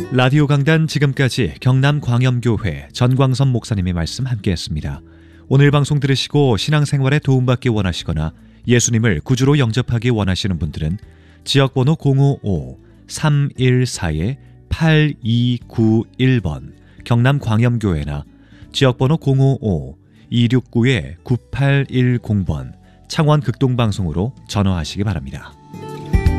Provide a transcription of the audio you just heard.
라디오 강단 지금까지 경남광염교회 전광선 목사님의 말씀 함께했습니다. 오늘 방송 들으시고 신앙생활에 도움받기 원하시거나 예수님을 구주로 영접하기 원하시는 분들은 지역번호 055-314-8291번 경남광염교회나 지역번호 055-269-9810번 창원극동방송으로 전화하시기 바랍니다.